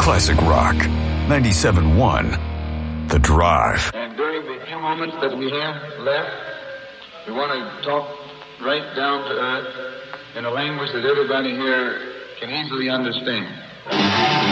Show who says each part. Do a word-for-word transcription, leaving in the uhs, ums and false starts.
Speaker 1: Classic Rock, ninety-seven point one, The Drive.
Speaker 2: And during the few moments that we have left, we want to talk right down to earth in a language that everybody here can easily understand.